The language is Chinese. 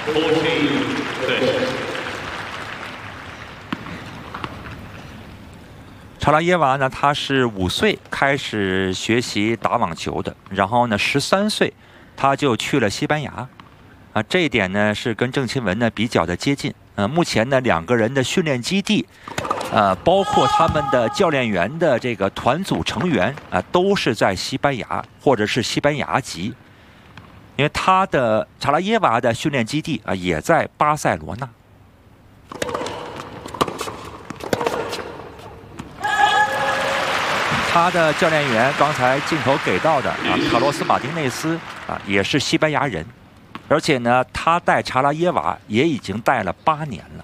查拉耶娃呢，他是5岁开始学习打网球的，然后呢，13岁他就去了西班牙，这一点呢是跟郑钦文呢比较的接近。目前呢2个人的训练基地，包括他们的教练员的这个团组成员都是在西班牙或者是西班牙籍，因为他的查拉耶娃的训练基地也在巴塞罗那。他的教练员刚才镜头给到的卡洛斯·马丁内斯也是西班牙人，而且呢，他带查拉耶娃也已经带了8年了。